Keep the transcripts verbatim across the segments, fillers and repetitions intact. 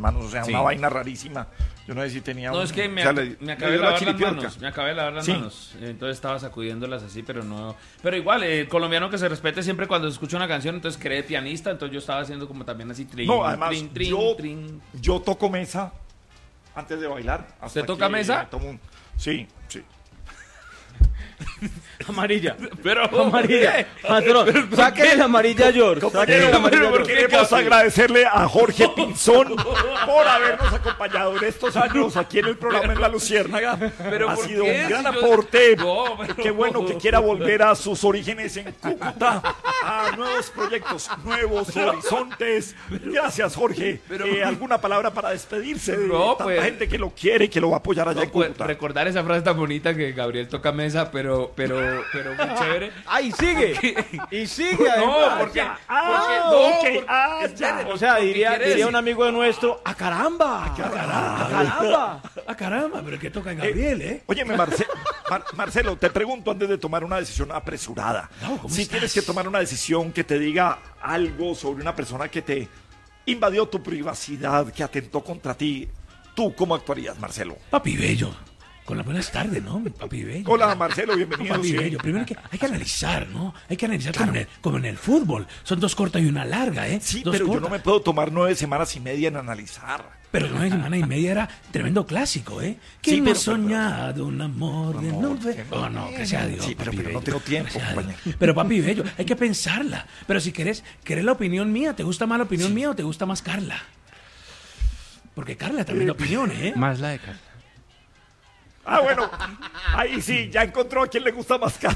manos, o sea, Sí. una vaina rarísima. Yo no sé si tenía No, un... es que me, o sea, le- me le acabé de dio la lavar las chiripiorca. manos, me acabé de lavar las Sí. manos, entonces estaba sacudiéndolas así, pero no, pero igual, el colombiano que se respete siempre cuando escucha una canción, entonces cree pianista, entonces yo estaba haciendo como también así, trin, No, además, trin, trin, yo, trin. yo toco mesa antes de bailar. hasta ¿Usted toca que mesa? me tomo un- Sí, sí. Amarilla. Pero, Amarilla. Patrón, sáquele la amarilla a George. Sáquele la amarilla a Pero George. queremos agradecerle a Jorge Pinzón por habernos acompañado en estos años aquí en el programa en La Luciérnaga. Pero ha ¿por sido qué? un gran Si yo- aporte. No, pero- Qué bueno que quiera volver a sus orígenes en Cúcuta, a nuevos proyectos, nuevos horizontes. Gracias, Jorge. Pero- Eh, ¿Alguna palabra para despedirse de No, tanta pues- gente que lo quiere y que lo va a apoyar allá No, en pues, Cúcuta? recordar esa frase tan bonita que Gabriel toca mesa, pero, pero, pero muy chévere. ¡Ay, sigue! Y sigue, No, además. porque, Ah, porque no, ok. porque- Ah, espere, ya. O sea, porque diría, quiere diría decir- un amigo de nuestro, ¡a caramba! ¡A caramba! ¡A caramba! Ah, caramba, pero que toca Gabriel, ¿eh? Óyeme, Marce- Mar- Marcelo, te pregunto antes de tomar una decisión apresurada. No, ¿cómo si estás? tienes que tomar una decisión que te diga algo sobre una persona que te invadió tu privacidad, que atentó contra ti, ¿tú cómo actuarías, Marcelo? Papi Bello. Con las buenas tardes, ¿no? Papi Bello. Hola, Marcelo, bienvenido. Papi sí. Bello. Primero hay que, hay que analizar, ¿no? Hay que analizar como, en el, como en el fútbol. Son dos cortas y una larga, ¿eh? Sí, Dos pero yo cortas. no me puedo tomar nueve semanas y media en analizar. Pero nueve semanas y media era tremendo clásico, ¿eh? ¿Quién Sí, no pero- ha soñado un amor de Amor, nube? que Oh, no, que sea Dios, Sí, pero, Papi pero no Bello. tengo tiempo, Que sea Dios. compañero. Pero Papi Bello, hay que pensarla. Pero si querés, ¿querés la opinión mía? ¿Te gusta más la opinión mía o te gusta más Carla? Porque Carla también da opinión, ¿eh? Más la de Carla. Ah, bueno, ahí sí, ya encontró a quien le gusta más Carla.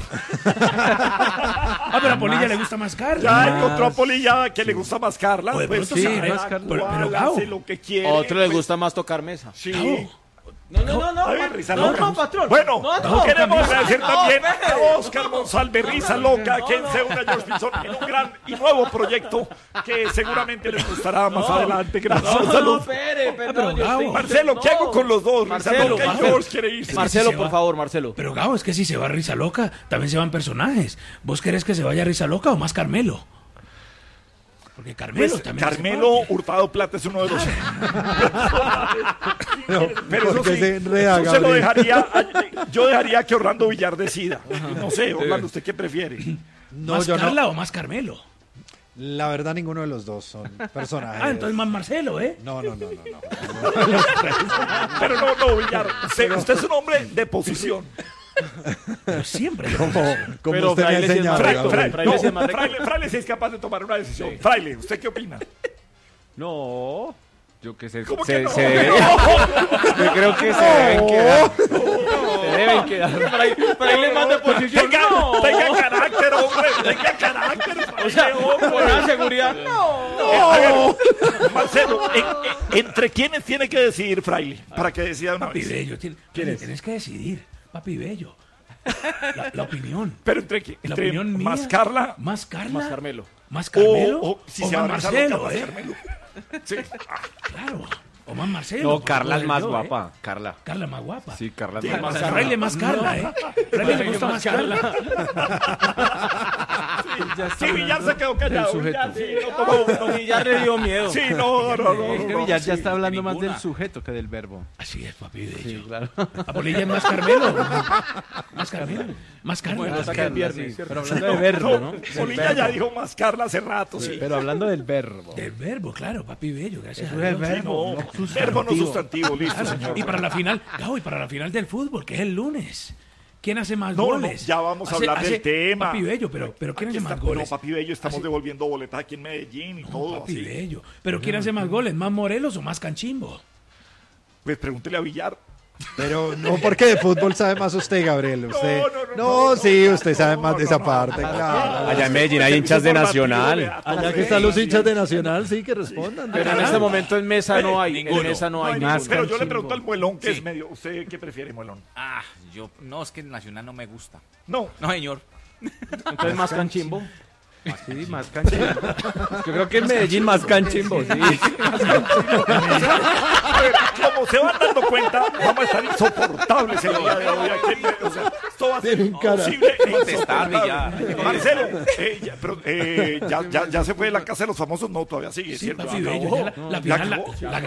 Ah, pero a Polilla le gusta más Carla. Ya encontró a Polilla a quien le gusta más Carla. O de Pues pronto sí, sí, cada más Carla. cual Pero- pero, hace Gabo, lo que quiere. A otro le pues, gusta más tocar mesa. Sí. Gabo, No, no, no, no. A ver, pa- risa no, loca. no, patrón. Bueno, no, no, queremos camisa. agradecer No, también espere. a Oscar Monsalve, Risa Loca, quien se une a George Pinzón en un gran y nuevo proyecto que seguramente les gustará más adelante. Gracias, No, no, salud. espere, pero, perdón. yo Gabo. estoy- Marcelo, ¿qué no. hago con los dos? Risa Marcelo, Loca y Marcelo. George quiere irse. Marcelo, se por va. favor, Marcelo. Pero Gabo, es que si se va Risa Loca, también se van personajes. ¿Vos querés que se vaya Risa Loca o más Carmelo? Porque Carmelo Pues, también hace Carmelo parte. Hurtado Plata es uno de los. No, Pero eso ¿por qué sí, se enreda, eso se lo Gabriel? dejaría. a- Yo dejaría que Orlando Villar decida. No sé, Orlando, ¿usted qué prefiere? No, ¿Más yo Carla no. o más Carmelo? La verdad, ninguno de los dos son personajes. Ah, entonces más Marcelo, ¿eh? No, no, no, no. no. Pero no, no, Villar. Usted, usted es un hombre de posición. Pero siempre. Como, como Pero usted me ha Fraile sí es enseñado. más Fra- recto, Fra- Gabriel. Fraile no, sí es más recto. Fraile, Fraile sí es capaz de tomar una decisión. Fraile, ¿usted qué opina? No, yo que sé. ¿Cómo se, que no? se debe- yo creo que se deben quedar. Se deben quedar. Fraile es más de posición. Tenga, No. tenga carácter, hombre. Tenga carácter. O sea, Fraile, hombre. con la seguridad. No. Eh, a ver, Marcelo, en- en- ¿entre quiénes tiene que decidir Fraile? Para que decida una Papi vez. Bello. Tien- Tienes que decidir. Papi Bello. La, la opinión. Pero entre, qui- La entre opinión mía. más Carla Más Carla. Más Carmelo. Más Carmelo. o, o si o se más va a Risa Marcelo, Loca, más ¿eh? Carmelo. Sí. Claro. O más Marcelo. No, por Carla es favor, más yo, ¿eh? guapa. Carla. Carla más guapa. Sí, Carla Sí, es más más A guapa. Fraile más Carla, ¿eh? Fraile le gusta más Carla. Sí, Villar se quedó callado. El sujeto. Villar, sí, no tomó, no. Y ya le dio miedo. Sí, no, no, no. Es que no, Villar sí. ya está hablando más ninguna. del sujeto que del verbo. Así es, papi Bello. Sí, claro. A Polilla es más Carmelo. Más Carmelo. Más Carla. Bueno, más hasta que el Carla. viernes, Sí, ¿cierto? pero hablando de verbo, ¿no? No, Del Polilla verbo. ya dijo más Carla hace rato, sí. Pero hablando del verbo. Del verbo, claro, papi Bello. Gracias Eso a es Dios. verbo. No, no verbo no sustantivo, listo, señor. Y para la final, Gabo, y para la final del fútbol, que es el lunes. ¿Quién hace más No, no, goles? ya vamos a Hace- hablar del hace tema. Papi Bello, pero, pero ¿quién Aquí hace más está- goles? No, papi Bello, estamos Así- devolviendo boletas aquí en Medellín y No, todo. papi así. Bello. Pero ¿quién hace más goles? ¿Más Morelos o más Canchimbo? Pues pregúntele a Villar. Pero no, porque de fútbol sabe más usted, Gabriel. Usted, No, no, no, no, no, sí, no, usted no, sabe no, más de no, esa no, parte, no, no, claro. Allá en Medellín hay hinchas de Nacional. Allá que están los hinchas de Nacional, sí, que respondan. Pero en este momento en mesa no hay. Ninguno. En mesa no hay. Pero ninguno. yo le pregunto al Muelón, que Sí. es medio. ¿Usted qué prefiere, Muelón? Ah, yo, no, es que el Nacional no me gusta. No. No, señor. Entonces más canchimbo. Sí, más canchimbo. Yo creo que en Medellín más canchimbo, sí. A ver, como se van dando cuenta, vamos a estar insoportables el día de hoy. Aquí, o sea, esto va a ser Tienen cara. imposible e Contestar, insoportable. Villar. Marcelo, eh, ya, pero, eh, ya, ya, ya se fue de la casa de los famosos. No, todavía sigue, Sí, ¿cierto? papi Acabó. Bello. ya la, la Ya final la, acabó. la